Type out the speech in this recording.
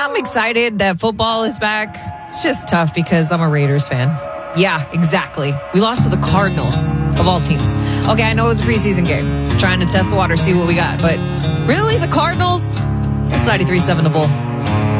I'm excited that football is back. It's just tough because I'm a Raiders fan. Yeah, exactly. We lost to the Cardinals, of all teams. Okay, I know it was a preseason game. Trying to test the water, see what we got. But really, the Cardinals? It's 93-7 to Bull.